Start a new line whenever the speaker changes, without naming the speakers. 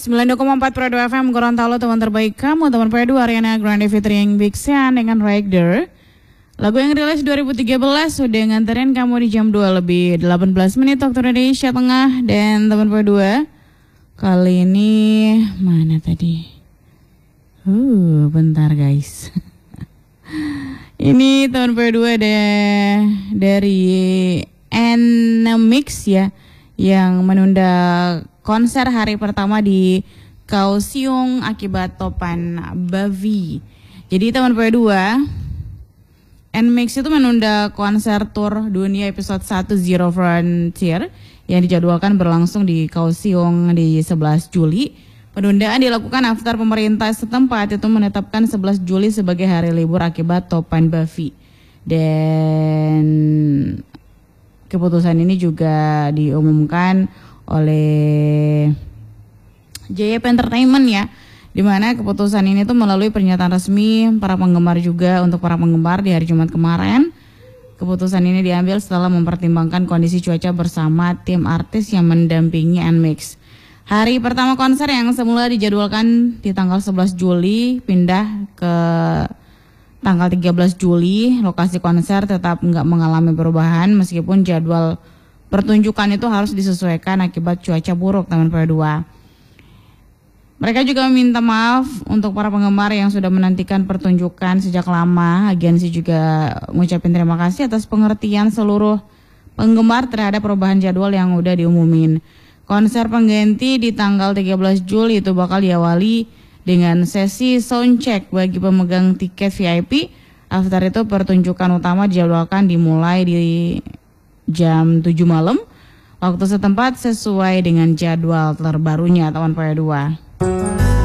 92,4 Pro 2 FM Gorontalo, teman terbaik kamu, teman Pro 2 Ariana Grande featuring Big Sean dengan Rider. Lagu yang rilis 2013 sudah nganterin kamu di jam 2 lebih 18 menit waktu Indonesia Tengah. Dan teman Pro 2, kali ini mana tadi? Bentar guys. Ini teman Pro 2 dari NMIX ya, yang menunda konser hari pertama di Kaohsiung akibat topan Bavi. Jadi teman P2, NMIX itu menunda konser tour dunia episode 1 Zero Frontier yang dijadwalkan berlangsung di Kaohsiung di 11 Juli. Penundaan dilakukan after pemerintah setempat itu menetapkan 11 Juli sebagai hari libur akibat topan Bavi. Dan keputusan ini juga diumumkan oleh JYP Entertainment ya, dimana keputusan ini tuh melalui pernyataan resmi para penggemar juga. Untuk para penggemar di hari Jumat kemarin, keputusan ini diambil setelah mempertimbangkan kondisi cuaca bersama tim artis yang mendampingi NMIX. Hari pertama konser yang semula dijadwalkan di tanggal 11 Juli pindah ke tanggal 13 Juli. Lokasi konser tetap nggak mengalami perubahan meskipun jadwal pertunjukan itu harus disesuaikan akibat cuaca buruk, teman Pro 2. Mereka juga meminta maaf untuk para penggemar yang sudah menantikan pertunjukan sejak lama. Agensi juga mengucapkan terima kasih atas pengertian seluruh penggemar terhadap perubahan jadwal yang udah diumumin. Konser pengganti di tanggal 13 Juli itu bakal diawali dengan sesi soundcheck bagi pemegang tiket VIP. After itu pertunjukan utama dijadwalkan dimulai di jam 7 malam waktu setempat sesuai dengan jadwal terbarunya, teman Pro 2.